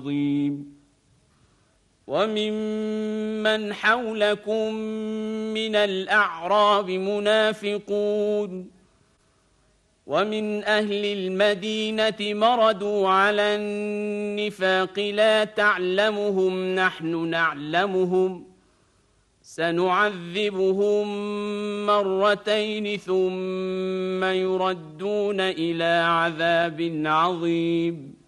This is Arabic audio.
وممن حولكم من الأعراب منافقون ومن أهل المدينة مردوا على النفاق لا تعلمهم نحن نعلمهم سنعذبهم مرتين ثم يردون إلى عذاب عظيم